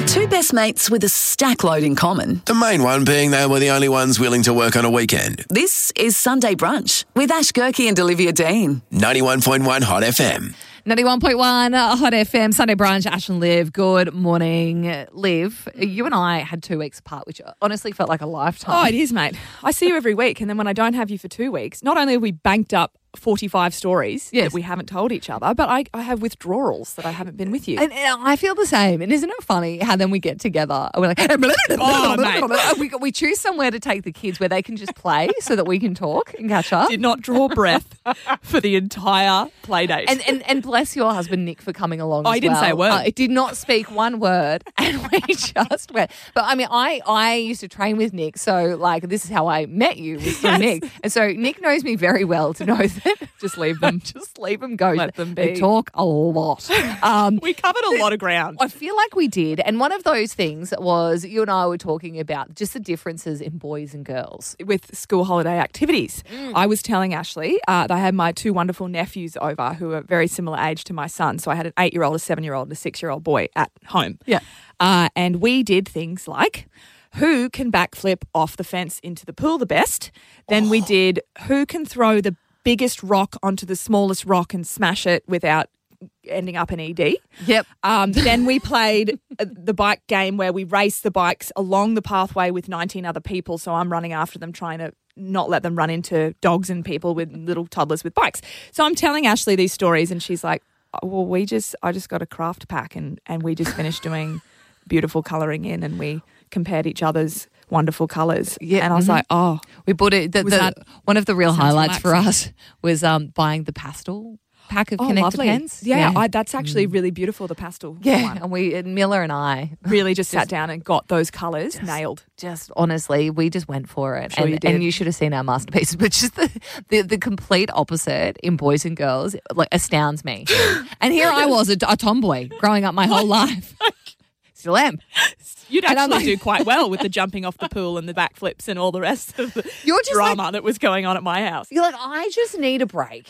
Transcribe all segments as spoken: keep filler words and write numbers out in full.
They're two best mates with a stack load in common. The main one being they were the only ones willing to work on a weekend. This is Sunday Brunch with Ash Gerke and Olivia Dean. ninety-one point one Hot F M. ninety-one point one Hot F M, Sunday Brunch, Ash and Liv. Good morning, Liv. You and I had two weeks apart, which honestly felt like a lifetime. Oh, it is, mate. I see you every week, and then when I don't have you for two weeks, not only have we banked up forty-five stories Yes. that we haven't told each other, but I, I have withdrawals that I haven't been with you. And, and I feel the same. And isn't it funny how then we get together and we're like, Oh, mate. we, we choose somewhere to take the kids where they can just play so that we can talk and catch up. Did not draw breath for the entire play date. And, and and bless your husband, Nick, for coming along Oh, as he didn't well. say a word. Uh, he did not speak one word, and we just went. But, I mean, I, I used to train with Nick, so, like, this is how I met you, was through Yes. Nick. And so Nick knows me very well to know that just leave them. just leave them go. Let them They be. talk a lot. Um, We covered a lot of ground. I feel like we did. And one of those things was you and I were talking about just the differences in boys and girls. With school holiday activities. Mm. I was telling Ashley uh, that I had my two wonderful nephews over who are very similar age to my son. So I had an eight-year-old, a seven-year-old, and a six-year-old boy at home. Yeah. Uh, and we did things like who can backflip off the fence into the pool the best. Then Oh. we did who can throw the biggest rock onto the smallest rock and smash it without ending up an E D. Yep. Um, then we played uh, the bike game where we raced the bikes along the pathway with nineteen other people. So I'm running after them, trying to not let them run into dogs and people with little toddlers with bikes. So I'm telling Ashley these stories and she's like, oh, well, we just, I just got a craft pack and, and we just finished doing beautiful colouring in and we compared each other's wonderful colours. Yeah, And I was mhm. like, oh, We bought it. The, Was the, that- one of the real sounds highlights for relaxing. us was um, buying the pastel pack of oh connector lovely. pens. Yeah, I, that's actually really beautiful, the pastel yeah. one. And we, and Miller and I, Really just sat down and got those colours nailed. just honestly, we just went for it. Sure and, you did. and you should have seen our masterpieces, but just the, the, the complete opposite in boys and girls like astounds me. And here I was, a, a tomboy, growing up my whole life. Still am. You'd And I'm actually like- do quite well with the jumping off the pool and the backflips and all the rest of the You're just drama that was going on at my house. You're like, I just need a break.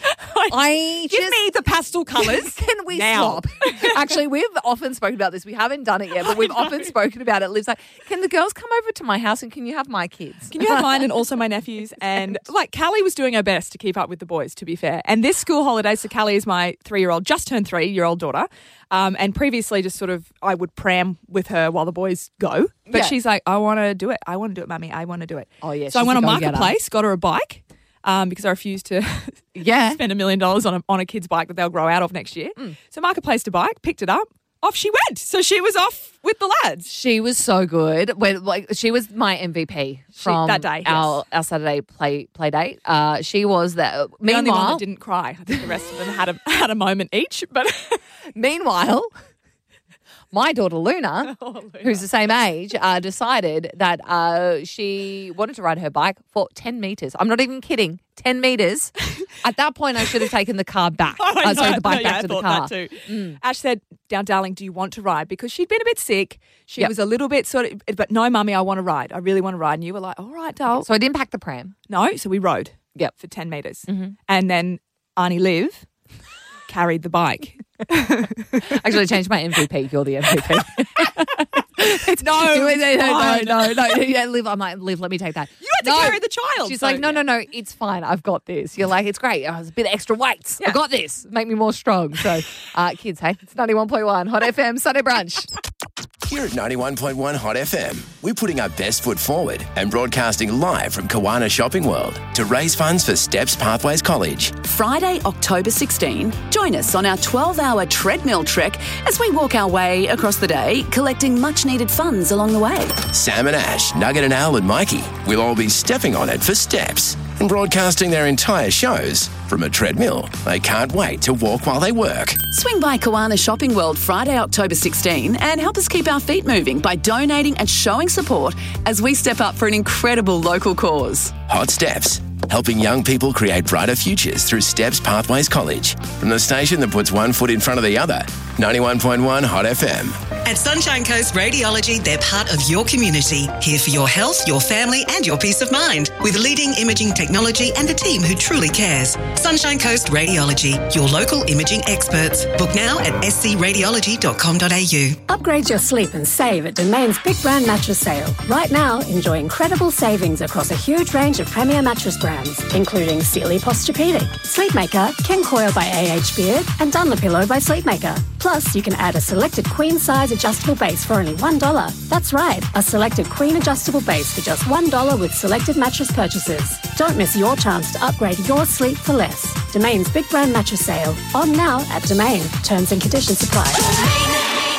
I Give just, me the pastel colours. Can we now. stop? Actually, we've often spoken about this. We haven't done it yet, but we've often spoken about it. Liv's like, can the girls come over to my house and can you have my kids? Can you have mine and also my nephews? And like Callie was doing her best to keep up with the boys, to be fair. And this school holiday, so Callie is my three-year-old, just turned three-year-old daughter. Um, and previously just sort of, I would pram with her while the boys go. But Yeah. she's like, I want to do it. I want to do it, Mummy. I want to do it. Oh, yeah, So I she's went a on go-getter. Marketplace, got her a bike um, because I refused to Yeah. spend a million dollars on a, on a kid's bike that they'll grow out of next year. So Marketplace to bike, picked it up, off she went. So she was off with the lads. She was so good. When like she was my M V P from that day, our, our Saturday play play date. Uh, she was that. The only one Meanwhile, that didn't cry. I think the rest of them had a had a moment each. But meanwhile, my daughter Luna, who's the same age, uh, decided that uh, she wanted to ride her bike for ten meters. I'm not even kidding. ten meters. At that point, I should have taken the car back. I Uh, sorry, know, the bike no, back yeah, to I the thought car. that too. Ash said, "Now, darling, do you want to ride?" Because she'd been a bit sick. She Yep. was a little bit sort of, but no, Mummy, I want to ride. I really want to ride. And you were like, "All right, doll." So I didn't pack the pram. No, so we rode. Yep. For ten meters, and then Arnie Liv carried the bike. Actually, I changed my M V P. You're the M V P. It's no, no, no, no, fine. no, no. Yeah, Liv, I'm like, Liv, let me take that. You had to No. carry the child. She's so- like, no, no, no, it's fine. I've got this. You're like, it's great. Oh, it's a bit of extra weights. I Yeah. got this. Make me more strong. So, uh, kids, hey, it's ninety-one point one Hot F M Sunday Brunch. Here at ninety-one point one Hot F M, we're putting our best foot forward and broadcasting live from Kiwana Shopping World to raise funds for Steps Pathways College. Friday, October sixteenth, join us on our twelve-hour treadmill trek as we walk our way across the day, collecting much-needed funds along the way. Sam and Ash, Nugget and Al and Mikey will all be stepping on it for Steps and broadcasting their entire shows from a treadmill they can't wait to walk while they work. Swing by Kiwana Shopping World Friday, October sixteenth and help us keep our feet moving by donating and showing support as we step up for an incredible local cause. Hot Steps, helping young people create brighter futures through Steps Pathways College. From the station that puts one foot in front of the other, ninety-one point one Hot F M. At Sunshine Coast Radiology, they're part of your community, here for your health, your family and your peace of mind, with leading imaging technology and a team who truly cares. Sunshine Coast Radiology, your local imaging experts. Book now at s c radiology dot com dot a u. Upgrade your sleep and save at Domain's Big Brand Mattress Sale. Right now, enjoy incredible savings across a huge range of premier mattress brands, including Sealy Posturepedic, Sleepmaker, Ken Coil by A H Beard, and Dunlopillow by Sleepmaker. Plus, you can add a selected queen-size adjustable base for only one dollar. That's right, a selected queen adjustable base for just one dollar with selected mattress purchases. Don't miss your chance to upgrade your sleep for less. Domain's Big Brand Mattress Sale. On now at Domain. Terms and conditions apply.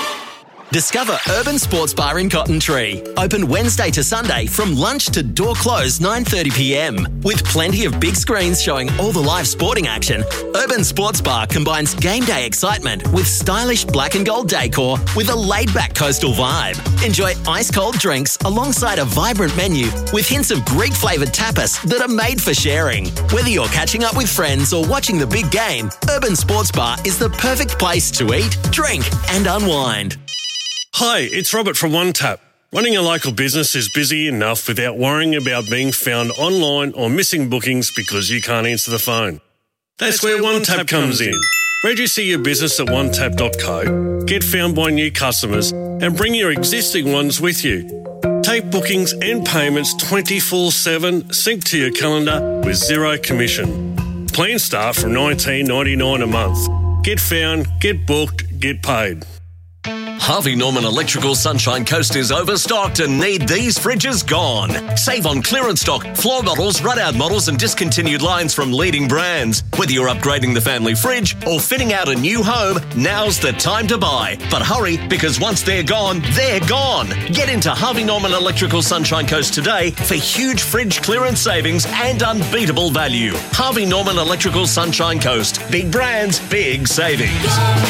Discover Urban Sports Bar in Cotton Tree. Open Wednesday to Sunday from lunch to door close nine thirty p m. With plenty of big screens showing all the live sporting action, Urban Sports Bar combines game day excitement with stylish black and gold decor with a laid-back coastal vibe. Enjoy ice-cold drinks alongside a vibrant menu with hints of Greek-flavoured tapas that are made for sharing. Whether you're catching up with friends or watching the big game, Urban Sports Bar is the perfect place to eat, drink and unwind. Hi, it's Robert from OneTap. Running a local business is busy enough without worrying about being found online or missing bookings because you can't answer the phone. That's, That's where, where OneTap, OneTap comes in. Register your business at one tap dot co, get found by new customers and bring your existing ones with you. Take bookings and payments twenty-four seven, sync to your calendar with zero commission. Plans start from nineteen ninety-nine a month. Get found, get booked, get paid. Harvey Norman Electrical Sunshine Coast is overstocked and need these fridges gone. Save on clearance stock, floor models, run-out models and discontinued lines from leading brands. Whether you're upgrading the family fridge or fitting out a new home, now's the time to buy. But hurry, because once they're gone, they're gone. Get into Harvey Norman Electrical Sunshine Coast today for huge fridge clearance savings and unbeatable value. Harvey Norman Electrical Sunshine Coast. Big brands, big savings.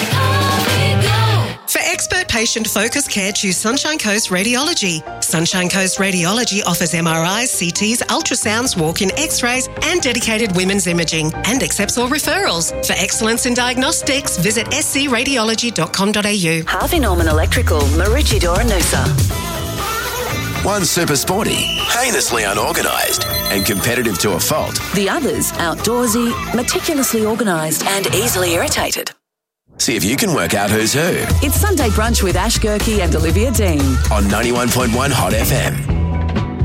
For expert patient focused care, choose Sunshine Coast Radiology. Sunshine Coast Radiology offers M R Is, C Ts, ultrasounds, walk-in x-rays and dedicated women's imaging and accepts all referrals. For excellence in diagnostics, visit s c radiology dot com dot a u. Harvey Norman Electrical, Maroochydore and Noosa. One's super sporty, heinously unorganised, and competitive to a fault. The other's outdoorsy, meticulously organised and easily irritated. See if you can work out who's who. It's Sunday Brunch with Ash Gerke and Olivia Dean on ninety-one point one Hot F M.